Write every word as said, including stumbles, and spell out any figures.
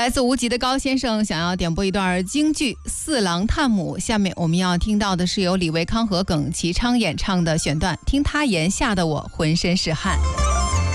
来自无极的高先生想要点播一段京剧《四郎探母》，下面我们要听到的是由李维康和耿其昌演唱的选段，听他言吓得我浑身是汗。